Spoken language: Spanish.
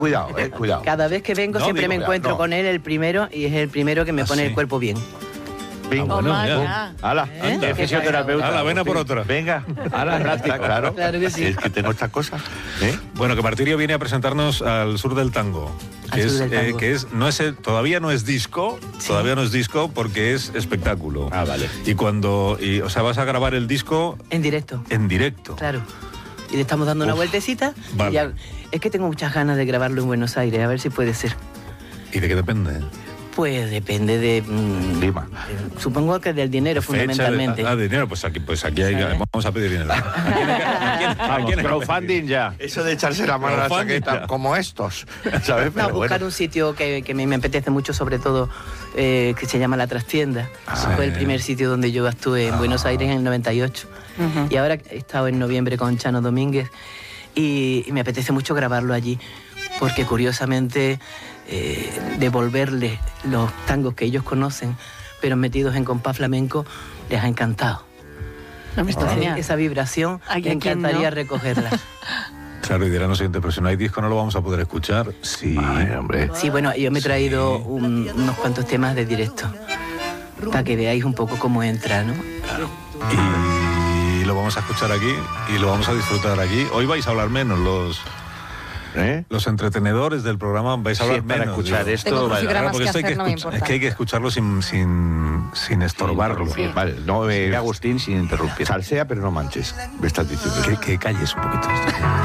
Cuidado. Cada vez que vengo siempre me encuentro con él, el primero, y es el primero que me pone el cuerpo bien. Venga, ¡Hala! el fisioterapeuta. ¡Hala, ven a por otra! Venga, está claro. Claro que sí. Es que tengo estas cosas. Bueno, que Martirio viene a presentarnos al Sur del Tango. Todavía no es disco, porque es espectáculo. Ah, vale. O sea, vas a grabar el disco En directo. en directo. Claro. Y le estamos dando una vueltecita. Vale. Y es que tengo muchas ganas de grabarlo en Buenos Aires, a ver si puede ser. ¿Y de qué depende? Pues depende de... Lima. Supongo que del dinero, fundamentalmente. Dinero, pues aquí vamos a pedir dinero. Vamos, crowdfunding ya. Eso de echarse la mano a la chaqueta, como estos, ¿sabes? No, buscar un sitio que me apetece mucho, sobre todo, que se llama La Trastienda. Fue el primer sitio donde yo actué en Buenos Aires en el 98. Y ahora he estado en noviembre con Chano Domínguez y me apetece mucho grabarlo allí, porque curiosamente devolverles los tangos que ellos conocen, pero metidos en compás flamenco, les ha encantado. Entonces, esa vibración me encantaría recogerla. Claro, y dirán los siguientes, pero si no hay disco no lo vamos a poder escuchar. Sí, hombre. Sí, bueno, yo me he traído unos cuantos temas de directo, para que veáis un poco cómo entra, ¿no? Claro. Y lo vamos a escuchar aquí y lo vamos a disfrutar aquí. Hoy vais a hablar menos los entretenedores del programa, vais a hablar menos. Para escuchar esto, porque es que hay que escucharlo sin estorbarlo. Sí. Vale, no, Agustín, sin interrumpir. Salsea, pero no manches. Me estás diciendo. Que calles un poquito.